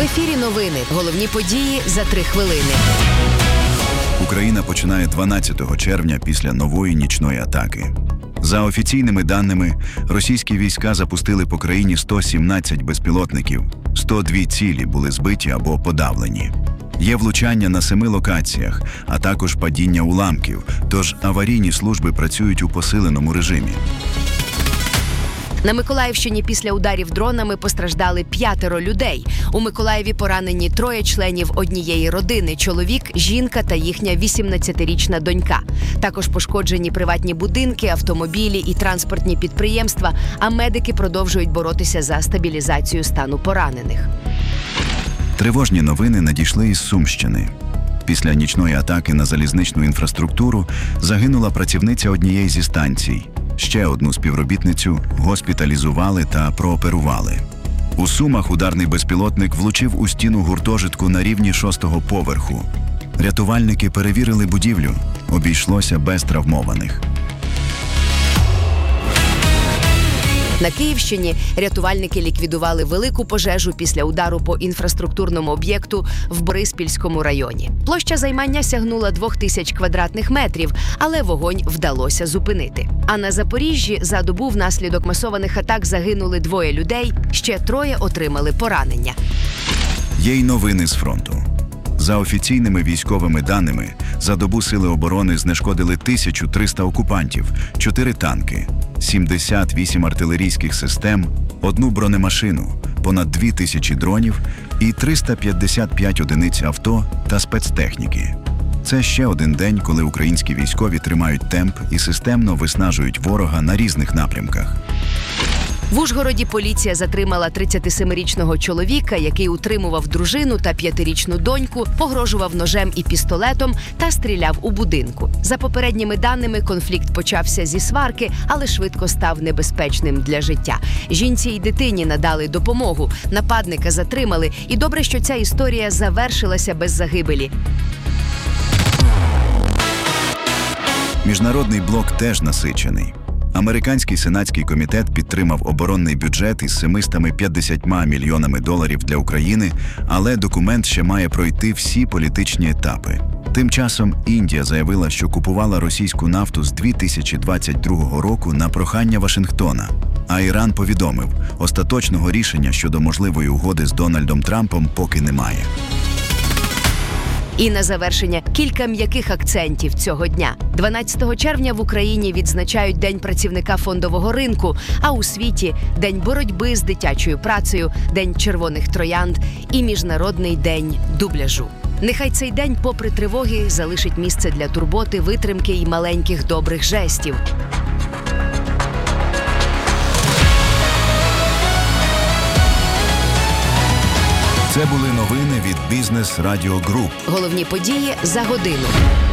В ефірі новини. Головні події за 3 хвилини. Україна починає 12 червня після нової нічної атаки. За офіційними даними, російські війська запустили по країні 117 безпілотників, 102 цілі були збиті або подавлені. Є влучання на 7 локаціях, а також падіння уламків, тож аварійні служби працюють у посиленому режимі. На Миколаївщині після ударів дронами постраждали 5 людей. У Миколаєві поранені 3 членів однієї родини – чоловік, жінка та їхня 18-річна донька. Також пошкоджені приватні будинки, автомобілі і транспортні підприємства, а медики продовжують боротися за стабілізацію стану поранених. Тривожні новини надійшли із Сумщини. Після нічної атаки на залізничну інфраструктуру загинула працівниця однієї зі станцій. Ще одну співробітницю госпіталізували та прооперували. У Сумах ударний безпілотник влучив у стіну гуртожитку на рівні 6-го поверху. Рятувальники перевірили будівлю. Обійшлося без травмованих. На Київщині рятувальники ліквідували велику пожежу після удару по інфраструктурному об'єкту в Бориспільському районі. Площа займання сягнула 2000 квадратних метрів, але вогонь вдалося зупинити. А на Запоріжжі за добу внаслідок масованих атак загинули 2 людей, ще 3 отримали поранення. Є й новини з фронту. За офіційними військовими даними, за добу Сили оборони знешкодили 1300 окупантів, 4 танки, 78 артилерійських систем, 1 бронемашину, понад 2000 дронів і 355 одиниць авто та спецтехніки. Це ще один день, коли українські військові тримають темп і системно виснажують ворога на різних напрямках. В Ужгороді поліція затримала 37-річного чоловіка, який утримував дружину та 5-річну доньку, погрожував ножем і пістолетом та стріляв у будинку. За попередніми даними, конфлікт почався зі сварки, але швидко став небезпечним для життя. Жінці й дитині надали допомогу, нападника затримали, і добре, що ця історія завершилася без загибелі. Міжнародний блок теж насичений. Американський сенатський комітет підтримав оборонний бюджет із $750 мільйонами для України, але документ ще має пройти всі політичні етапи. Тим часом Індія заявила, що купувала російську нафту з 2022 року на прохання Вашингтона. А Іран повідомив, остаточного рішення щодо можливої угоди з Дональдом Трампом поки немає. І на завершення кілька м'яких акцентів цього дня. 12 червня в Україні відзначають День працівника фондового ринку, а у світі – День боротьби з дитячою працею, День червоних троянд і Міжнародний день дубляжу. Нехай цей день, попри тривоги, залишить місце для турботи, витримки і маленьких добрих жестів. Це були новини від Бізнес Радіо Груп. Головні події за годину.